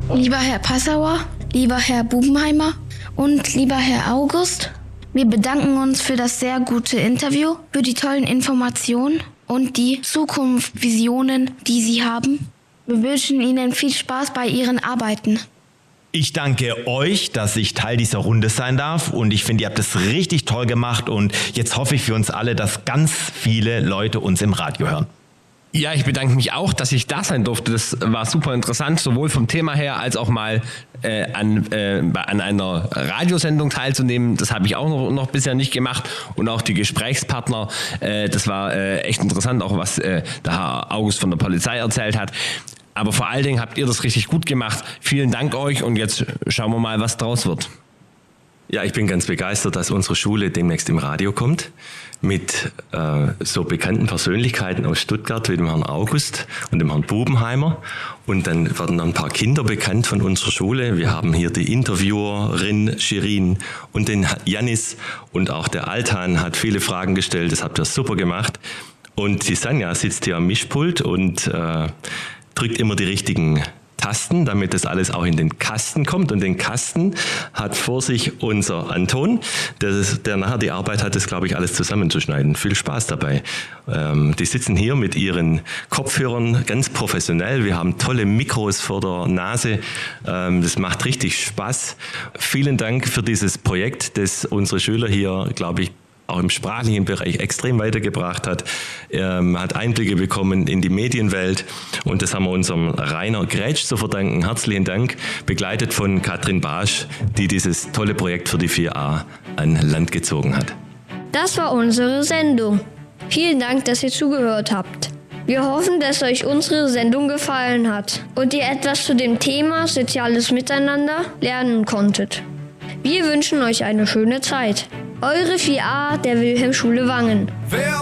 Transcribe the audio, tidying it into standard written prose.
Lieber Herr Passauer, lieber Herr Bubenheimer und lieber Herr August, wir bedanken uns für das sehr gute Interview, für die tollen Informationen und die Zukunftsvisionen, die Sie haben. Wir wünschen Ihnen viel Spaß bei Ihren Arbeiten. Ich danke euch, dass ich Teil dieser Runde sein darf und ich finde, ihr habt es richtig toll gemacht und jetzt hoffe ich für uns alle, dass ganz viele Leute uns im Radio hören. Ja, ich bedanke mich auch, dass ich da sein durfte. Das war super interessant, sowohl vom Thema her als auch mal an einer Radiosendung teilzunehmen. Das habe ich auch noch bisher nicht gemacht. Und auch die Gesprächspartner, das war echt interessant, auch was der Herr August von der Polizei erzählt hat. Aber vor allen Dingen habt ihr das richtig gut gemacht. Vielen Dank euch und jetzt schauen wir mal, was draus wird. Ja, ich bin ganz begeistert, dass unsere Schule demnächst im Radio kommt mit so bekannten Persönlichkeiten aus Stuttgart wie dem Herrn August und dem Herrn Bubenheimer. Und dann werden noch ein paar Kinder bekannt von unserer Schule. Wir haben hier die Interviewerin Shirin und den Janis und auch der Altan hat viele Fragen gestellt. Das habt ihr super gemacht. Und die Sanja sitzt hier am Mischpult und drückt immer die richtigen Tasten, damit das alles auch in den Kasten kommt. Und den Kasten hat vor sich unser Anton, der nachher die Arbeit hat, das, glaube ich, alles zusammenzuschneiden. Viel Spaß dabei. Die sitzen hier mit ihren Kopfhörern ganz professionell. Wir haben tolle Mikros vor der Nase. Das macht richtig Spaß. Vielen Dank für dieses Projekt, das unsere Schüler hier, glaube ich, auch im sprachlichen Bereich extrem weitergebracht hat. Hat Einblicke bekommen in die Medienwelt und das haben wir unserem Rainer Grätsch zu verdanken. Herzlichen Dank, begleitet von Katrin Barsch, die dieses tolle Projekt für die 4a an Land gezogen hat. Das war unsere Sendung. Vielen Dank, dass ihr zugehört habt. Wir hoffen, dass euch unsere Sendung gefallen hat und ihr etwas zu dem Thema soziales Miteinander lernen konntet. Wir wünschen euch eine schöne Zeit. Eure 4a der Wilhelmschule Wangen.